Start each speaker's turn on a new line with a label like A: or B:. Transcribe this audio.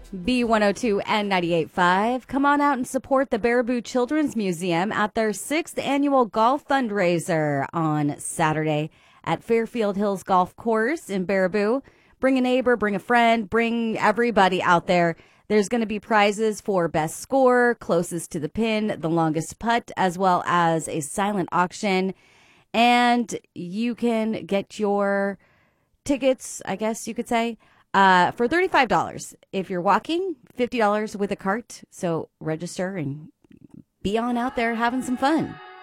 A: B102 and 98.5. Come on out and support the Baraboo Children's Museum at their 6th annual golf fundraiser on Saturday at Fairfield Hills Golf Course in Baraboo. Bring a neighbor, bring a friend, bring everybody out there. There's going to be prizes for best score, closest to the pin, the longest putt, as well as a silent auction. And you can get your tickets, I guess you could say, for $35. If you're walking, $50 with a cart. So register and be on out there having some fun.